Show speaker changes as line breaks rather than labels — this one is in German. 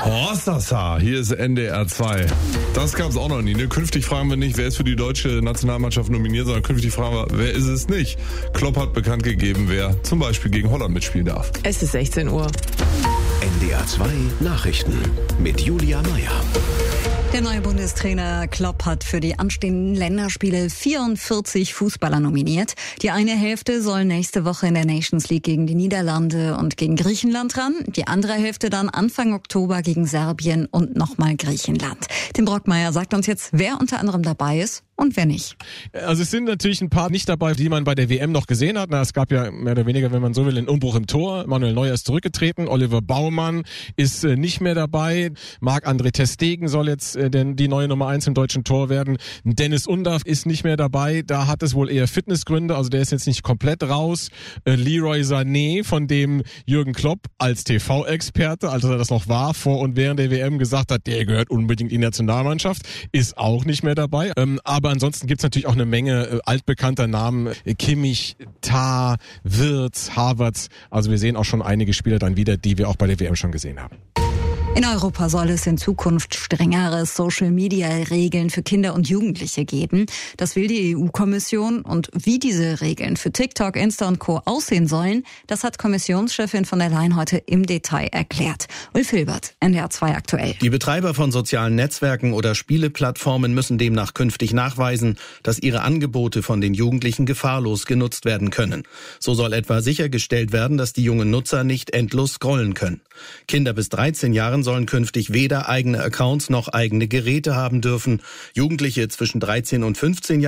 Hossasa, hier ist NDR 2. Das gab's auch noch nie. Ne? Künftig fragen wir nicht, wer ist für die deutsche Nationalmannschaft nominiert, sondern künftig fragen wir, wer ist es nicht. Klopp hat bekannt gegeben, wer zum Beispiel gegen Holland mitspielen darf.
Es ist 16 Uhr.
NDR 2 Nachrichten mit Julia Meyer.
Der neue Bundestrainer Klopp hat für die anstehenden Länderspiele 44 Fußballer nominiert. Die eine Hälfte soll nächste Woche in der Nations League gegen die Niederlande und gegen Griechenland ran. Die andere Hälfte dann Anfang Oktober gegen Serbien und nochmal Griechenland. Tim Brockmeier sagt uns jetzt, wer unter anderem dabei ist und wer nicht.
Also es sind natürlich ein paar nicht dabei, die man bei der WM noch gesehen hat. Es gab ja mehr oder weniger, wenn man so will, einen Umbruch im Tor. Manuel Neuer ist zurückgetreten, Oliver Baumann ist nicht mehr dabei. Marc-André ter Stegen soll jetzt die neue Nummer 1 im deutschen Tor werden. Dennis Undaff ist nicht mehr dabei. Da hat es wohl eher Fitnessgründe, also der ist jetzt nicht komplett raus. Leroy Sané, von dem Jürgen Klopp als TV-Experte, als er das noch war, vor und während der WM gesagt hat, der gehört unbedingt in die Nationalmannschaft, ist auch nicht mehr dabei. Aber ansonsten gibt's natürlich auch eine Menge altbekannter Namen. Kimmich, Tah, Wirtz, Havertz. Also wir sehen auch schon einige Spieler dann wieder, die wir auch bei der WM schon gesehen haben.
In Europa soll es in Zukunft strengere Social-Media-Regeln für Kinder und Jugendliche geben. Das will die EU-Kommission. Und wie diese Regeln für TikTok, Insta und Co. aussehen sollen, das hat Kommissionschefin von der Leyen heute im Detail erklärt. Ulf Hilbert, NDR 2 aktuell.
Die Betreiber von sozialen Netzwerken oder Spieleplattformen müssen demnach künftig nachweisen, dass ihre Angebote von den Jugendlichen gefahrlos genutzt werden können. So soll etwa sichergestellt werden, dass die jungen Nutzer nicht endlos scrollen können. Kinder bis 13 Jahren sollen künftig weder eigene Accounts noch eigene Geräte haben dürfen. Jugendliche zwischen 13 und 15 Jahren